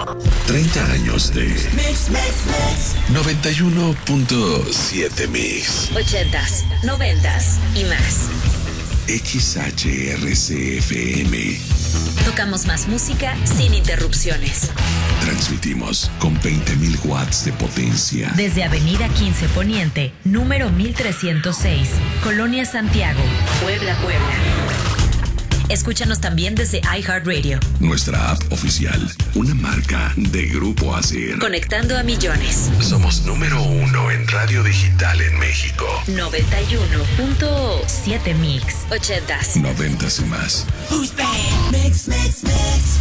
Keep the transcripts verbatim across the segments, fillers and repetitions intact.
treinta años de Mix, Mix, Mix. noventa y uno punto siete Mix. ochentas, noventas y más. X H R C F M. Tocamos más música sin interrupciones. Transmitimos con veinte mil watts de potencia. Desde Avenida quince Poniente, número mil trescientos seis, Colonia Santiago, Puebla, Puebla. Escúchanos también desde iHeartRadio. Nuestra app oficial, una marca de Grupo Asir. Conectando a millones. Somos número uno en radio digital en México. noventa y uno punto siete Mix. ochentas. Noventas y más. Who's bad? Mix, mix, mix.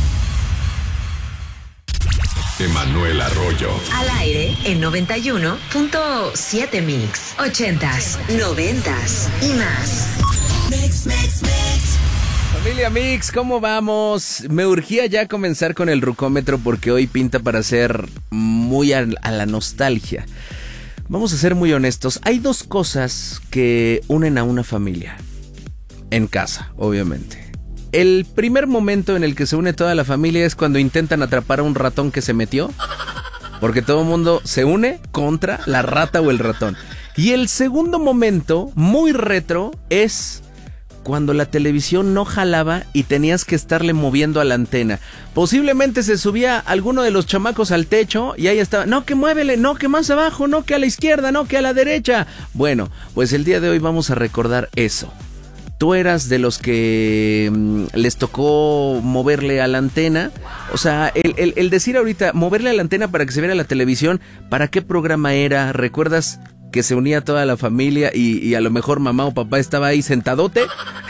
Emanuel Arroyo. Al aire en noventa y uno punto siete Mix. ochentas, noventas y más. Mix, mix, mix. Familia Mix, ¿cómo vamos? Me urgía ya comenzar con el rucómetro porque hoy pinta para ser muy a, a la nostalgia. Vamos a ser muy honestos. Hay dos cosas que unen a una familia. En casa, obviamente. El primer momento en el que se une toda la familia es cuando intentan atrapar a un ratón que se metió. Porque todo el mundo se une contra la rata o el ratón. Y el segundo momento, muy retro, es cuando la televisión no jalaba y tenías que estarle moviendo a la antena. Posiblemente se subía alguno de los chamacos al techo y ahí estaba, no, que muévele, no, que más abajo, no, que a la izquierda, no, que a la derecha. Bueno, pues el día de hoy vamos a recordar eso. ¿Tú eras de los que mmm, les tocó moverle a la antena? O sea, el, el, el decir ahorita, moverle a la antena para que se viera la televisión, ¿para qué programa era? ¿Recuerdas que se unía toda la familia y, y a lo mejor mamá o papá estaba ahí sentadote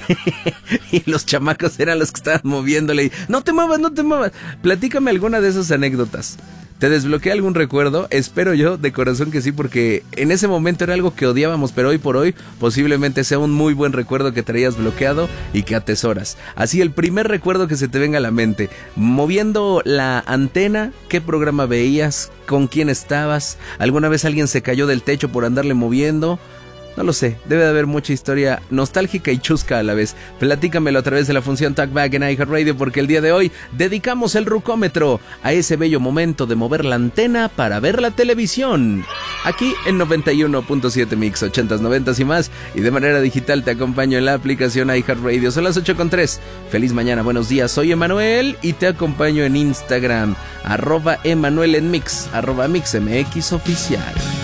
y los chamacos eran los que estaban moviéndole y, no te muevas, no te muevas? Platícame alguna de esas anécdotas. ¿Te desbloquea algún recuerdo? Espero yo, de corazón que sí, porque en ese momento era algo que odiábamos, pero hoy por hoy posiblemente sea un muy buen recuerdo que traías bloqueado y que atesoras. Así, el primer recuerdo que se te venga a la mente, moviendo la antena, ¿qué programa veías? ¿Con quién estabas? ¿Alguna vez alguien se cayó del techo por andarle moviendo? No lo sé, debe de haber mucha historia nostálgica y chusca a la vez. Platícamelo a través de la función Talkback en iHeartRadio, porque el día de hoy dedicamos el rucómetro a ese bello momento de mover la antena para ver la televisión. Aquí en noventa y uno punto siete Mix, ochentas, noventas y más. Y de manera digital te acompaño en la aplicación iHeartRadio. Son las ocho con tres. Feliz mañana, buenos días. Soy Emanuel y te acompaño en Instagram. Arroba Emanuel en Mix, arroba MixMX oficial.